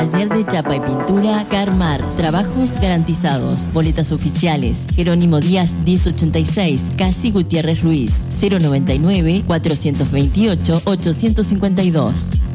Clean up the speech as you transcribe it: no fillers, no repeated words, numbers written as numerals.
Taller de chapa y pintura Carmar. Trabajos garantizados. Boletas oficiales. Jerónimo Díaz 1086. Casi Gutiérrez Ruiz. 099 428 852.